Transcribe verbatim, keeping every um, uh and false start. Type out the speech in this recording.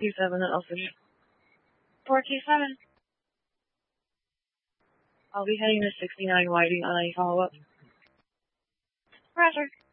two seven at Elfridge. four two seven. I'll be heading to sixty-nine Whiting on any follow-up. Roger.